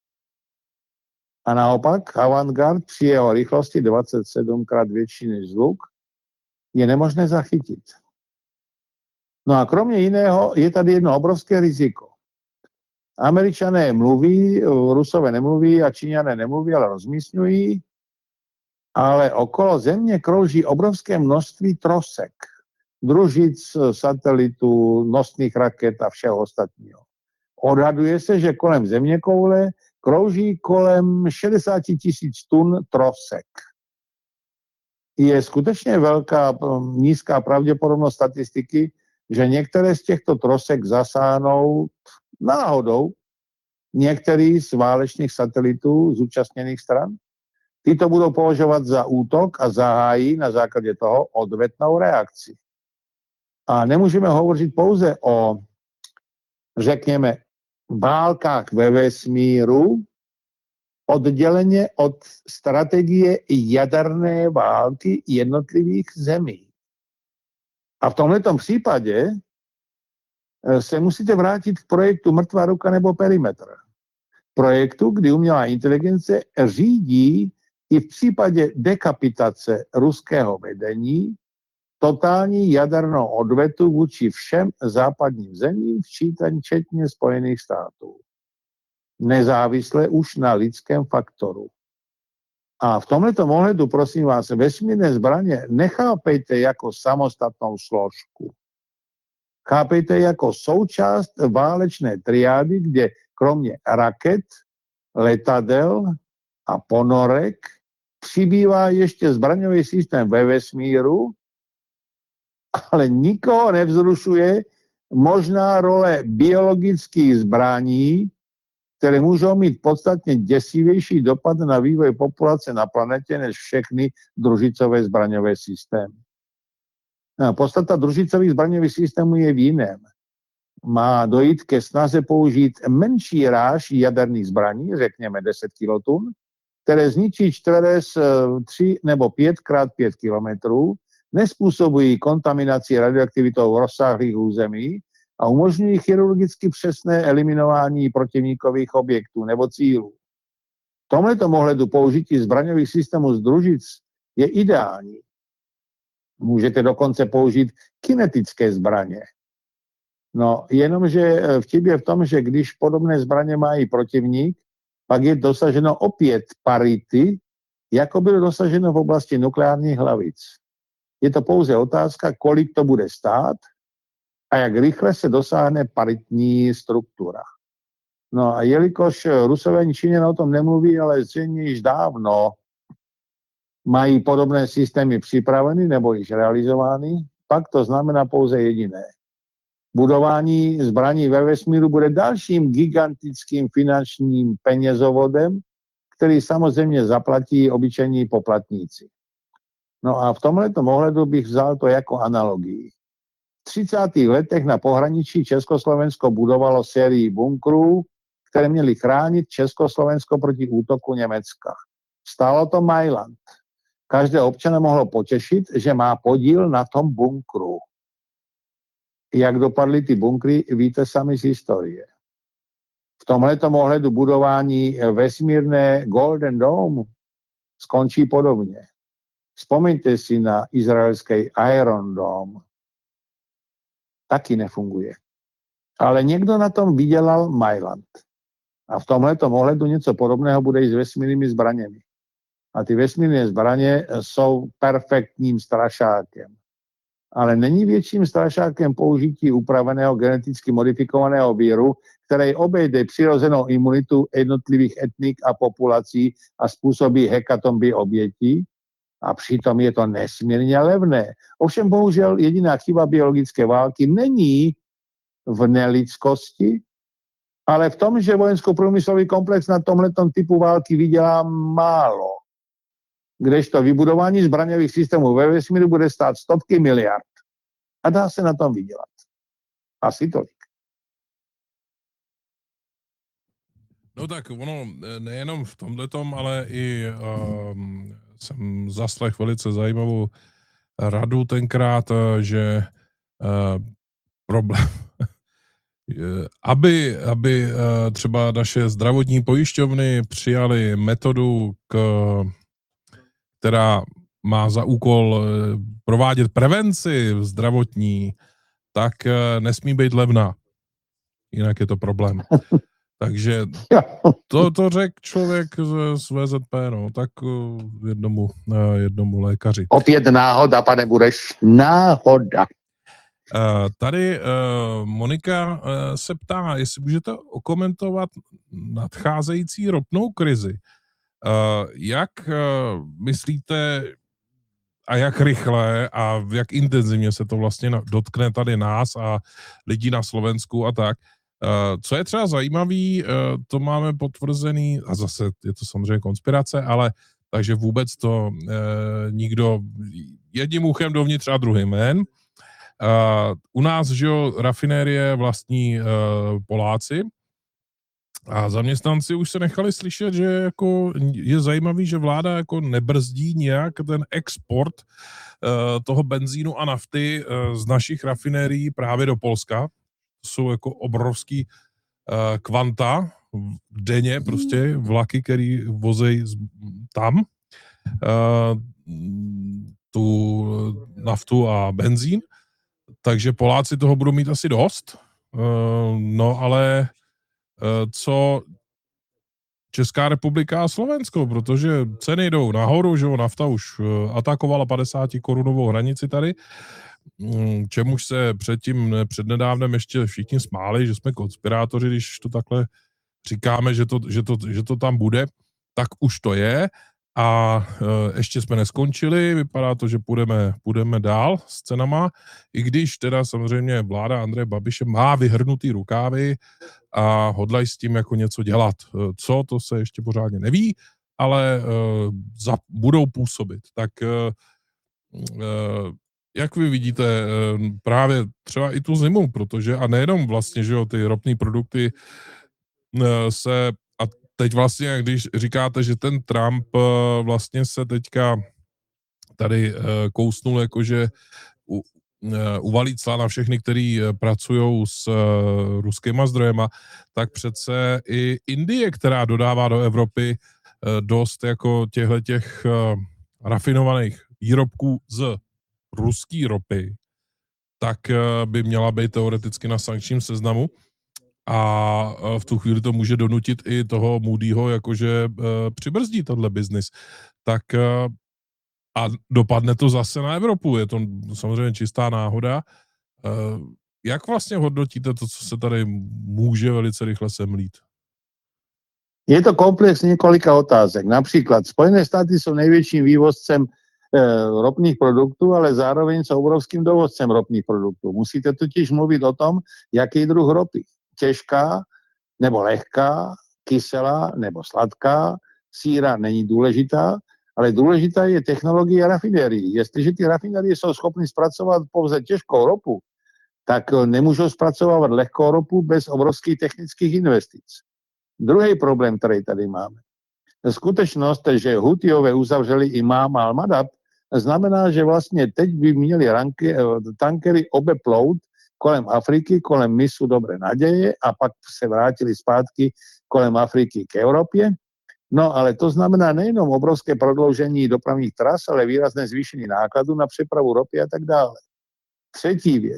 A naopak Avangard při jeho rychlosti dvacet sedm krát větší než zvuk je nemožné zachytit. No a kromě jiného je tady jedno obrovské riziko. Američané mluví, Rusové nemluví a Číňané nemluví, ale rozmístňují, ale okolo země krouží obrovské množství trosek, družic, satelitů, nosných raket a všeho ostatního. Odhaduje se, že kolem zeměkoule krouží kolem šedesát tisíc tun trosek. Je skutečně velká, nízká pravděpodobnost statistiky, že některé z těchto trosek zasáhnou náhodou některý z válečných satelitů zúčastněných stran. Tyto budou považovat za útok a zahájí na základě toho odvetnou reakci. A nemůžeme hovořit pouze o, řekněme, válkách ve vesmíru, odděleně od strategie jaderné války jednotlivých zemí. A v tomto případě se musíte vrátit k projektu Mrtvá ruka nebo Perimetr. Projektu, kdy umělá inteligence řídí i v případě dekapitace ruského vedení totální jadernou odvetu vůči všem západním zemím, včetně Spojených států. Nezávisle už na lidském faktoru. A v tomto ohledu, prosím vás, vesmírné zbraně nechápejte jako samostatnou složku. Chápejte jako součást válečné triády, kde kromě raket, letadel a ponorek přibývá ještě zbraňový systém ve vesmíru, ale nikoho nevzrušuje možná role biologických zbraní, které můžou mít podstatně děsivější dopad na vývoj populace na planetě než všechny družicové zbraňové systémy. No, podstata družicových zbraňových systémů je v jiném. Má dojít ke snaze použít menší ráž jaderných zbraní, řekněme deset kilotun, které zničí čtveres tři nebo pět krát pět kilometrů, nespůsobují kontaminaci radioaktivitou rozsáhlých území a umožňují chirurgicky přesné eliminování protivníkových objektů nebo cílů. V tomto ohledu použití zbraňových systémů z družic je ideální. Můžete dokonce použít kinetické zbraně. No, jenomže vtip je v tom, že když podobné zbraně má i protivník, pak je dosaženo opět parity, jako bylo dosaženo v oblasti nukleárních hlavic. Je to pouze otázka, kolik to bude stát a jak rychle se dosáhne paritní struktura. No a jelikož Rusové ani Číňané o tom nemluví, ale zřejmě již dávno mají podobné systémy připraveny nebo již realizovány, pak to znamená pouze jediné. Budování zbraní ve vesmíru bude dalším gigantickým finančním penězovodem, který samozřejmě zaplatí obyčejní poplatníci. No a v tomto ohledu bych vzal to jako analogii. V třicátých letech na pohraničí Československo budovalo sérii bunkrů, které měly chránit Československo proti útoku Německa. Stálo to Mailand. Každé občana mohlo potěšit, že má podíl na tom bunkru. Jak dopadly ty bunkry, víte sami z historie. V tomhletom ohledu budování vesmírné Golden Dome skončí podobně. Vzpomeňte si na izraelský Iron Dome. Taky nefunguje. Ale někdo na tom vydělal Mailand. A v tomhletom ohledu něco podobného bude i s vesmírnými zbraněmi. A ty vesmírné zbraně jsou perfektním strašákem. Ale není větším strašákem použití upraveného geneticky modifikovaného víru, který obejde přirozenou imunitu jednotlivých etnik a populací a způsobí hekatomby obětí. A přitom je to nesmírně levné. Ovšem bohužel jediná chyba biologické války není v nelidskosti, ale v tom, že vojensko-průmyslový komplex na tomhletom typu války vydělá málo. Kdežto vybudování zbraňových systémů ve vesmíru bude stát stovky miliard. A dá se na tom vydělat. Asi tolik. No tak ono nejenom v tomhletom, ale i um, jsem zaslech velice zajímavou radu tenkrát, že uh, problém, aby, aby uh, třeba naše zdravotní pojišťovny přijaly metodu, k, která má za úkol provádět prevenci zdravotní, tak uh, nesmí být levná. Jinak je to problém. Takže to, to řekl člověk z, z V Z P, no, tak uh, jednomu, uh, jednomu lékaři. Opět náhoda, pane Bureš, náhoda. Uh, tady uh, Monika uh, se ptá, jestli můžete okomentovat nadcházející ropnou krizi. Uh, jak uh, myslíte a jak rychle a jak intenzivně se to vlastně dotkne tady nás a lidí na Slovensku a tak. Uh, co je třeba zajímavý, uh, to máme potvrzený, a zase je to samozřejmě konspirace, ale takže vůbec to uh, nikdo jedním uchem dovnitř a druhým ven. Uh, u nás, že jo, rafinérie vlastní uh, Poláci a zaměstnanci už se nechali slyšet, že jako je zajímavý, že vláda jako nebrzdí nějak ten export uh, toho benzínu a nafty uh, z našich rafinérií právě do Polska. Jsou jako obrovský uh, kvanta denně, prostě vlaky, který vozejí tam. Uh, tu naftu a benzín, takže Poláci toho budou mít asi dost. No ale co Česká republika a Slovensko, protože ceny jdou nahoru, že jo, nafta už atakovala padesát korunovou hranici tady, čemuž se předtím, přednedávnem ještě všichni smáli, že jsme konspirátoři, když to takhle říkáme, že to, že to, že to tam bude, tak už to je a e, ještě jsme neskončili, vypadá to, že půjdeme, půjdeme dál s cenama, i když teda samozřejmě vláda Andreje Babiše má vyhrnutý rukávy a hodlají s tím jako něco dělat. Co, to se ještě pořádně neví, ale e, za, budou působit. Tak e, e, jak vy vidíte e, právě třeba i tu zimu, protože a nejenom vlastně, že jo, ty ropné produkty e, se a teď vlastně, když říkáte, že ten Trump e, vlastně se teďka tady e, kousnul jakože u, uvalí cla na všechny, kteří pracují s uh, ruskýma zdrojema, tak přece i Indie, která dodává do Evropy uh, dost jako těchto těch uh, rafinovaných výrobků z ruský ropy, tak uh, by měla být teoreticky na sankčním seznamu a uh, v tu chvíli to může donutit i toho Moodyho, jakože uh, přibrzdí tohle biznis. Tak uh, a dopadne to zase na Evropu. Je to samozřejmě čistá náhoda. Jak vlastně hodnotíte to, co se tady může velice rychle semlít? Je to komplex několika otázek. Například Spojené státy jsou největším vývozcem e, ropných produktů, ale zároveň jsou obrovským dovozcem ropných produktů. Musíte totiž mluvit o tom, jaký druh ropy. Těžká nebo lehká, kyselá nebo sladká, síra není důležitá, ale důležitá je technologie rafinérií. Jestliže ty rafinérie jsou schopny zpracovat pouze těžkou ropu, tak nemůžou zpracovávat lehkou ropu bez obrovských technických investic. Druhý problém, který tady máme. Skutečnost, že Hutiové uzavřeli Imam al-Madab, znamená, že vlastně teď by měli ranky, tankery obeplout kolem Afriky, kolem mysu Dobré naděje a pak se vrátili zpátky kolem Afriky k Evropě. No, ale to znamená nejenom obrovské prodloužení dopravních tras, ale výrazné zvýšení nákladů na přepravu ropy a tak dále. Třetí věc.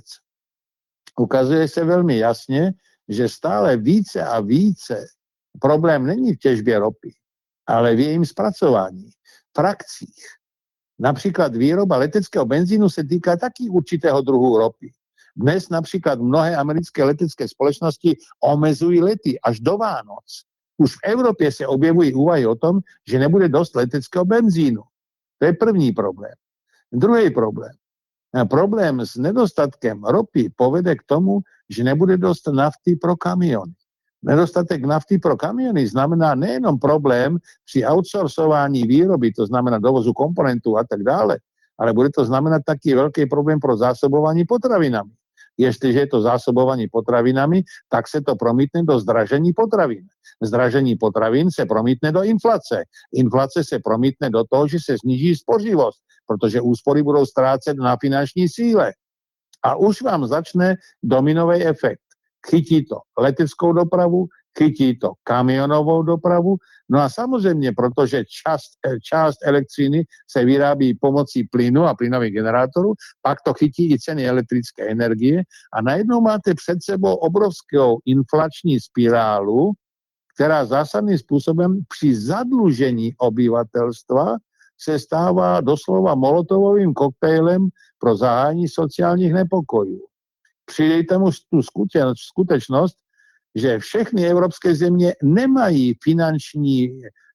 Ukazuje se velmi jasně, že stále více a více problém není v těžbě ropy, ale v jejím zpracování, frakcích. Například výroba leteckého benzínu se týká taky určitého druhu ropy. Dnes například mnohé americké letecké společnosti omezují lety až do Vánoc. Už v Evropě se objevují úvahy o tom, že nebude dost leteckého benzínu. To je první problém. Druhý problém. Problém s nedostatkem ropy povede k tomu, že nebude dost nafty pro kamiony. Nedostatek nafty pro kamiony znamená nejenom problém při outsourcování výroby, to znamená dovozu komponentů a tak dále, ale bude to znamenat taky velký problém pro zásobování potravinami. Jestliže je to zásobování potravinami, tak se to promítne do zdražení potravin. Zdražení potravin se promítne do inflace. Inflace se promítne do toho, že se sníží spořivost, protože úspory budou ztrácet na finanční síle. A už vám začne dominový efekt. Chytí to leteckou dopravu, chytí to kamionovou dopravu, no a samozřejmě, protože část, část elektřiny se vyrábí pomocí plynu a plynových generátorů, pak to chytí i ceny elektrické energie a najednou máte před sebou obrovskou inflační spirálu, která zásadným způsobem při zadlužení obyvatelstva se stává doslova molotovovým koktejlem pro zahájení sociálních nepokojů. Přidejte mu tu skutečnost, že všechny evropské země nemají finanční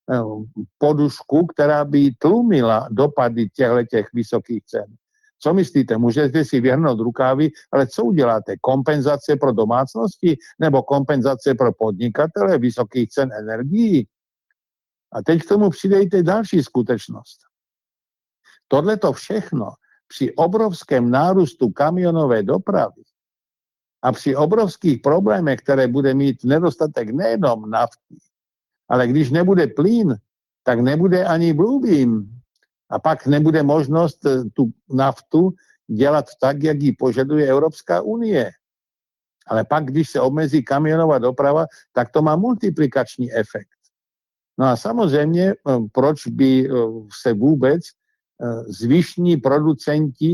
podušku, která by tlumila dopady těchto vysokých cen. Co myslíte? Můžete si vyhrnout rukávy, ale co uděláte? Kompenzace pro domácnosti nebo kompenzace pro podnikatele vysokých cen energií? A teď k tomu přidejte další skutečnost. Tohleto všechno při obrovském nárůstu kamionové dopravy a při obrovských problémech, které bude mít nedostatek nejenom nafty, ale když nebude plyn, tak nebude ani Bluebeam. A pak nebude možnost tu naftu dělat tak, jak ji požaduje Evropská unie. Ale pak, když se omezí kamionová doprava, tak to má multiplikační efekt. No a samozřejmě, proč by se vůbec zvyšní producenti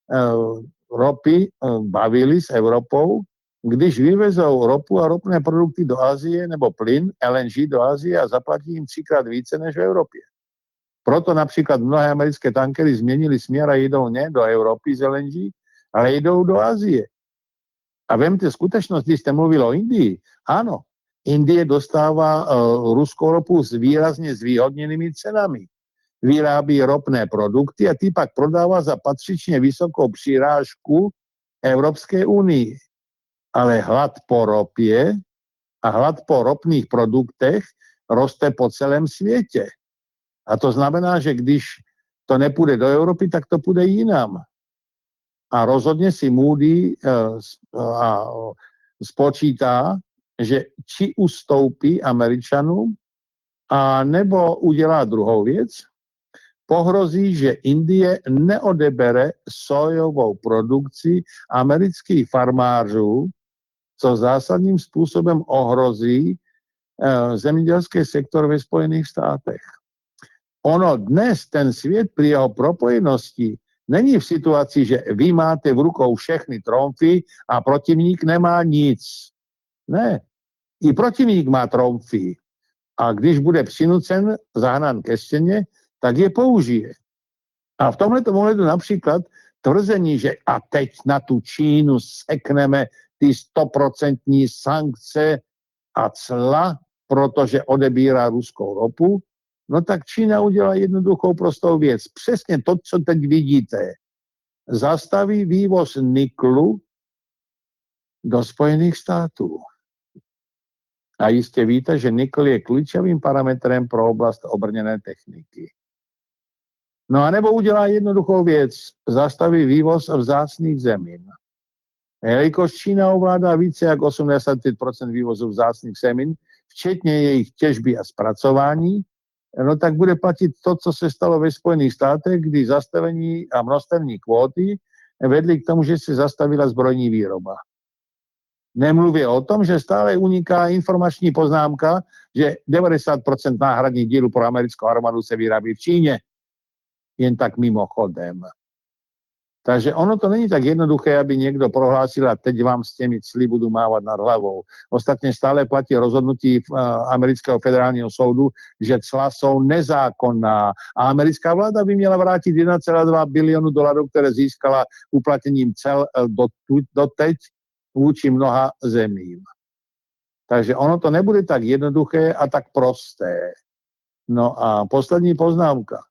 ropy bavili s Evropou, když vyvezou ropu a ropné produkty do Asie nebo plyn, L N G do Asie a zaplatí jim třikrát více než v Evropě. Proto například mnohé americké tankery změnili směr a jdou ne do Evropy z L N G, ale jdou do Asie. A vemte skutečnost, když jste mluvil o Indii, ano, Indie dostává uh, ruskou ropu s výrazně zvýhodněnými cenami. Vyrábí ropné produkty a ty pak prodává za patřičně vysokou přirážku Evropské unii. Ale hlad po ropě a hlad po ropných produktech roste po celém světě. A to znamená, že když to nepůjde do Evropy, tak to půjde jinam. A rozhodně si Moody uh, spočítá, že či ustoupí Američanům, a nebo udělá druhou věc, pohrozí, že Indie neodebere sojovou produkci amerických farmářů, co zásadním způsobem ohrozí eh, zemědělský sektor ve Spojených státech. Ono dnes, ten svět při jeho propojenosti, není v situaci, že vy máte v rukou všechny tromfy a protivník nemá nic. Ne. I protivník má tromfy. A když bude přinucen, zahnán ke stěně, tak je použije. A v tomhletom ohledu například tvrzení, že a teď na tu Čínu sekneme ty stoprocentní sankce a cla, protože odebírá ruskou ropu, no tak Čína udělá jednoduchou prostou věc. Přesně to, co teď vidíte. Zastaví vývoz niklu do Spojených států. A jistě víte, že nikl je klíčovým parametrem pro oblast obrněné techniky. No a nebo udělá jednoduchou věc. Zastaví vývoz vzácných zemin. Jelikož Čína ovládá více jak osmdesát pět procent vývozu vzácných zemin, včetně jejich těžby a zpracování, no tak bude platit to, co se stalo ve Spojených státech, kdy zastavení a množstevní kvóty vedly k tomu, že se zastavila zbrojní výroba. Nemluvě o tom, že stále uniká informační poznámka, že devadesát procent náhradních dílů pro americkou armádu se vyrábí v Číně. Jen tak mimochodem. Takže ono to není tak jednoduché, aby někdo prohlásil a teď vám s těmi cly budu mávat nad hlavou. Ostatně stále platí rozhodnutí amerického federálního soudu, že cla jsou nezákonná a americká vláda by měla vrátit jedna celá dva bilionu dolarů, které získala uplatněním cel do, doteď vůči mnoha zemím. Takže ono to nebude tak jednoduché a tak prosté. No a poslední poznámka.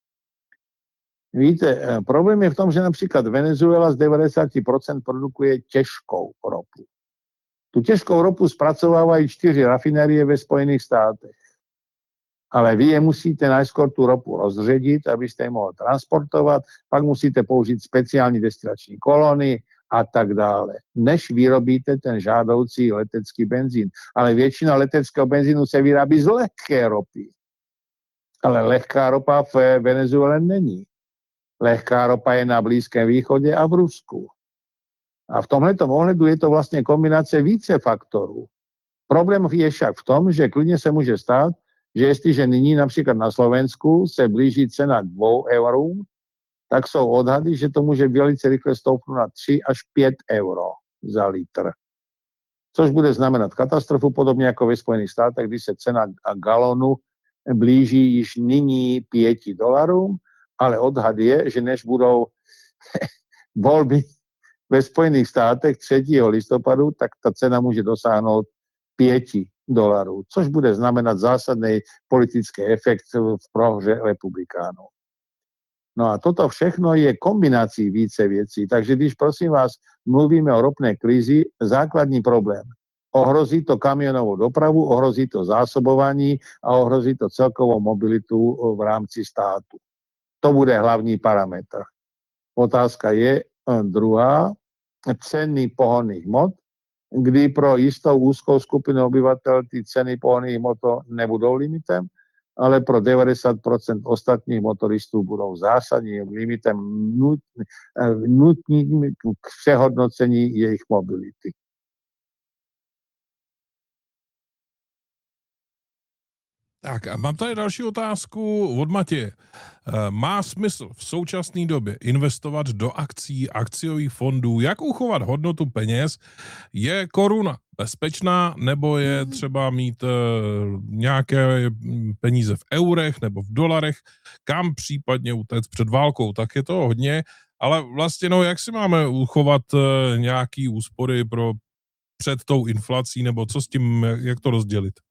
Víte, problém je v tom, že například Venezuela z devadesát procent produkuje těžkou ropu. Tu těžkou ropu zpracovávají čtyři rafinérie ve Spojených státech. Ale vy je musíte najskôr tu ropu rozředit, abyste je mohli transportovat, pak musíte použít speciální destilační kolony a tak dále, než vyrobíte ten žádoucí letecký benzín. Ale většina leteckého benzínu se vyrábí z lehké ropy. Ale lehká ropa v Venezuele není. Lehká ropa je na Blízkém východě a v Rusku. A v tomhletom ohledu je to vlastně kombinace více faktorů. Problém je však v tom, že klidně se může stát, že jestliže nyní například na Slovensku se blíží cena k dvou eurům, tak jsou odhady, že to může velice rychle stoupnout na tři až pět euro za litr. Což bude znamenat katastrofu, podobně jako ve Spojených státech, kdy se cena galonu blíží již nyní pěti dolarům, ale odhad je, že než budou volby ve Spojených státech třetího listopadu, tak ta cena může dosáhnout pěti dolarů, což bude znamenat zásadný politický efekt v prohře republikánů. No a toto všechno je kombinací více věcí. Takže když, prosím vás, mluvíme o ropné krizi, základní problém. Ohrozí to kamionovou dopravu, ohrozí to zásobování a ohrozí to celkovou mobilitu v rámci státu. To bude hlavní parametr. Otázka je druhá, ceny pohonných hmot, kdy pro jistou úzkou skupinu obyvatel ty ceny pohonných hmot nebudou limitem, ale pro devadesát procent ostatních motoristů budou zásadním limitem nutným k přehodnocení jejich mobility. Tak a mám tady další otázku od Matěje. Má smysl v současné době investovat do akcí, akciových fondů? Jak uchovat hodnotu peněz? Je koruna bezpečná, nebo je třeba mít uh, nějaké peníze v eurech nebo v dolarech? Kam případně utéct před válkou? Tak je to hodně. Ale vlastně, no, jak si máme uchovat uh, nějaký úspory pro před tou inflací, nebo co s tím, jak to rozdělit?